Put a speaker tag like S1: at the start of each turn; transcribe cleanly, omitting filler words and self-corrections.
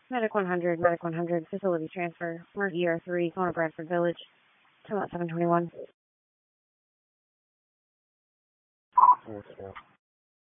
S1: Medic 100, facility transfer. We're ER3, going to Bradford Village. Till about 721.